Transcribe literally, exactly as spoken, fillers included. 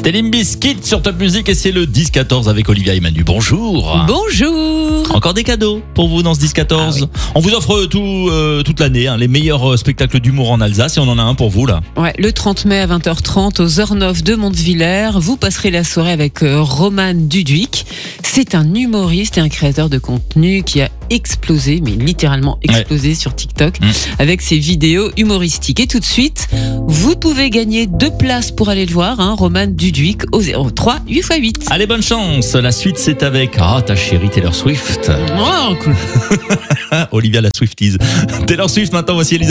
C'était Limp Bizkit sur Top Music et c'est le dix quatorze avec Olivia et Manu. Bonjour. Bonjour. Encore des cadeaux pour vous dans ce dix quatorze. Ah oui. On vous offre tout, euh, toute l'année hein, les meilleurs spectacles d'humour en Alsace et on en a un pour vous là. Ouais, le trente mai à vingt heures trente aux Ornov de Montvillers, vous passerez la soirée avec euh, Roman Duduic. C'est un humoriste et un créateur de contenu qui a explosé, mais littéralement explosé ouais. sur TikTok mmh. avec ses vidéos humoristiques. Et tout de suite, vous pouvez gagner deux places pour aller le voir, hein, Roman Duduic au zéro trois huit fois huit. Allez, bonne chance. La suite, c'est avec ah oh, ta chérie Taylor Swift. Oh, cool. Olivia la Swifties. Taylor Swift maintenant, voici Elisa.